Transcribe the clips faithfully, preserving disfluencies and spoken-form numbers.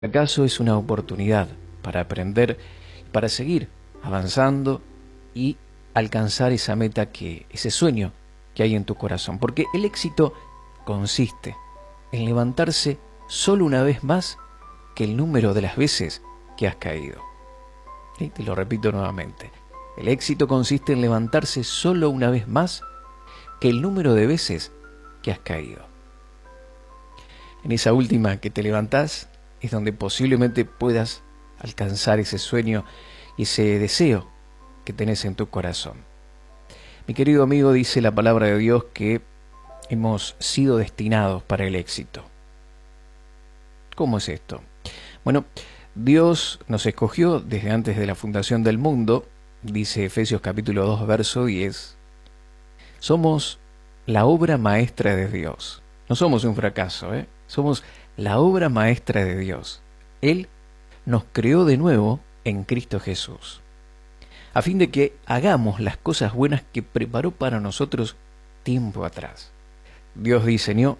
fracaso es una oportunidad para aprender, para seguir avanzando y alcanzar esa meta, que ese sueño que hay en tu corazón. Porque el éxito consiste en levantarse solo una vez más que el número de las veces que has caído. ¿Sí? Te lo repito nuevamente. El éxito consiste en levantarse solo una vez más que el número de veces que has caído. En esa última que te levantás es donde posiblemente puedas alcanzar ese sueño y ese deseo que tenés en tu corazón. Mi querido amigo, dice la palabra de Dios que hemos sido destinados para el éxito. ¿Cómo es esto? Bueno, Dios nos escogió desde antes de la fundación del mundo, dice Efesios capítulo dos, verso diez. Somos la obra maestra de Dios. No somos un fracaso, ¿eh? Somos la obra maestra de Dios. Él nos creó de nuevo en Cristo Jesús, a fin de que hagamos las cosas buenas que preparó para nosotros tiempo atrás. Dios diseñó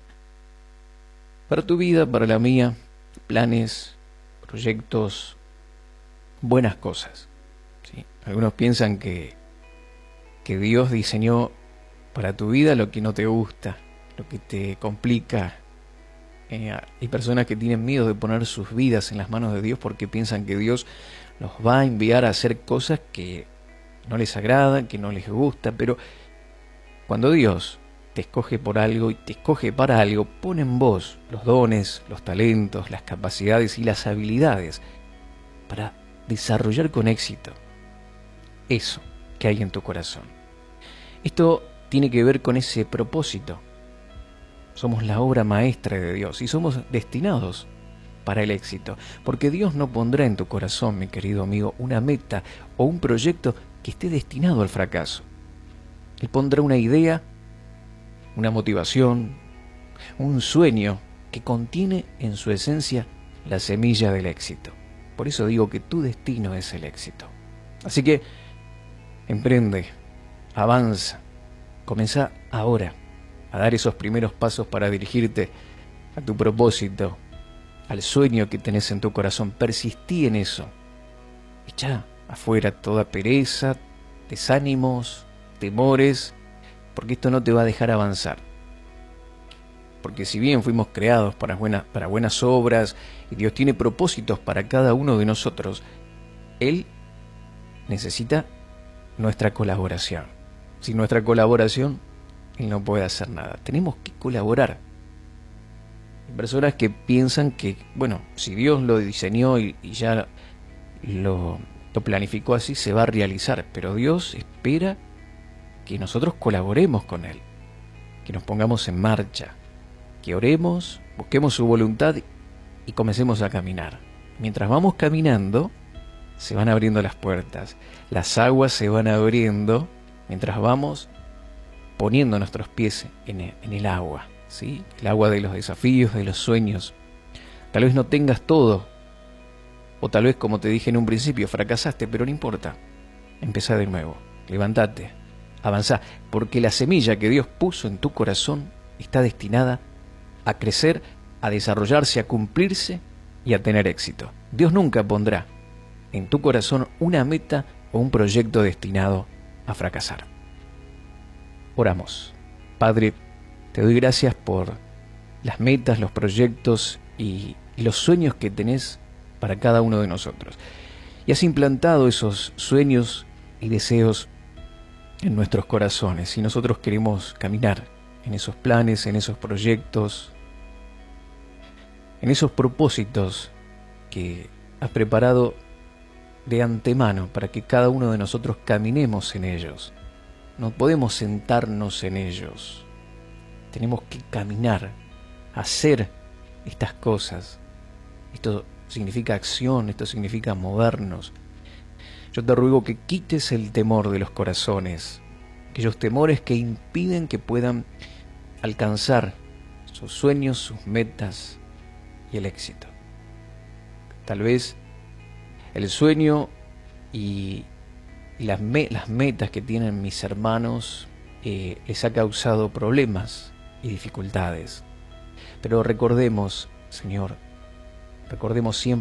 para tu vida, para la mía, planes, proyectos, buenas cosas. ¿Sí? Algunos piensan que, que Dios diseñó para tu vida lo que no te gusta, lo que te complica. Eh, hay personas que tienen miedo de poner sus vidas en las manos de Dios porque piensan que Dios los va a enviar a hacer cosas que no les agradan, que no les gusta. Pero cuando Dios te escoge por algo y te escoge para algo, pone en vos los dones, los talentos, las capacidades y las habilidades para desarrollar con éxito eso que hay en tu corazón. Esto tiene que ver con ese propósito. Somos la obra maestra de Dios y somos destinados para el éxito, porque Dios no pondrá en tu corazón, mi querido amigo, una meta o un proyecto que esté destinado al fracaso. Él pondrá una idea, una motivación, un sueño que contiene en su esencia la semilla del éxito. Por eso digo que tu destino es el éxito. Así que emprende, avanza, comienza ahora a dar esos primeros pasos para dirigirte a tu propósito, al sueño que tenés en tu corazón. Persistí en eso. Echa afuera toda pereza, desánimos, temores, porque esto no te va a dejar avanzar. Porque si bien fuimos creados para buenas, para buenas obras, y Dios tiene propósitos para cada uno de nosotros, Él necesita nuestra colaboración. Sin nuestra colaboración, Él no puede hacer nada. Tenemos que colaborar. Hay personas que piensan que, bueno, si Dios lo diseñó y, y ya lo, lo planificó así, se va a realizar. Pero Dios espera que nosotros colaboremos con Él, que nos pongamos en marcha, que oremos, busquemos su voluntad y comencemos a caminar. Mientras vamos caminando, se van abriendo las puertas, las aguas se van abriendo mientras vamos poniendo nuestros pies en el, en el agua, ¿sí? El agua de los desafíos, de los sueños. Tal vez no tengas todo, o tal vez, como te dije en un principio, fracasaste, pero no importa. Empezá de nuevo, levántate, avanzá, porque la semilla que Dios puso en tu corazón está destinada a crecer, a desarrollarse, a cumplirse y a tener éxito. Dios nunca pondrá en tu corazón una meta o un proyecto destinado a fracasar. Oramos. Padre, te doy gracias por las metas, los proyectos y, y los sueños que tenés para cada uno de nosotros. Y has implantado esos sueños y deseos en nuestros corazones. Y nosotros queremos caminar en esos planes, en esos proyectos, en esos propósitos que has preparado de antemano para que cada uno de nosotros caminemos en ellos. No podemos sentarnos en ellos. Tenemos que caminar, hacer estas cosas. Esto significa acción, esto significa movernos. Yo te ruego que quites el temor de los corazones, aquellos temores que impiden que puedan alcanzar sus sueños, sus metas y el éxito. Tal vez el sueño y Y las, me las metas que tienen mis hermanos eh, les ha causado problemas y dificultades. Pero recordemos, Señor, Recordemos siempre